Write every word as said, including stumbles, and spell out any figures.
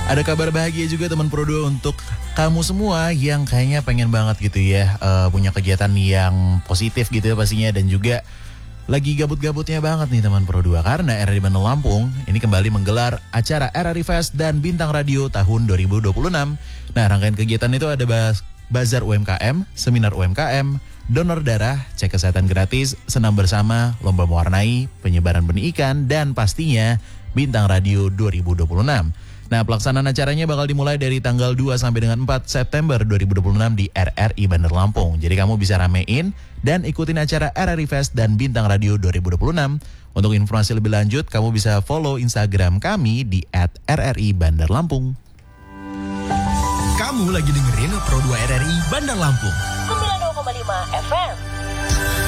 Ada kabar bahagia juga teman Pro dua untuk kamu semua yang kayaknya pengen banget gitu ya uh, punya kegiatan yang positif gitu ya pastinya, dan juga lagi gabut-gabutnya banget nih teman Pro dua karena R R I Bandar Lampung ini kembali menggelar acara R R I Fest dan Bintang Radio tahun dua ribu dua puluh enam. Nah, rangkaian kegiatan itu ada bas- bazar U M K M, seminar U M K M, donor darah, cek kesehatan gratis, senam bersama, lomba mewarnai, penyebaran benih ikan, dan pastinya Bintang Radio dua ribu dua puluh enam. Nah, pelaksanaan acaranya bakal dimulai dari tanggal dua sampai dengan empat September dua ribu dua puluh enam di R R I Bandar Lampung. Jadi kamu bisa ramein dan ikutin acara R R I Fest dan Bintang Radio dua ribu dua puluh enam. Untuk informasi lebih lanjut, kamu bisa follow Instagram kami di et R R I Bandar Lampung. Kamu lagi dengerin Pro dua R R I Bandar Lampung sembilan puluh dua koma lima F M.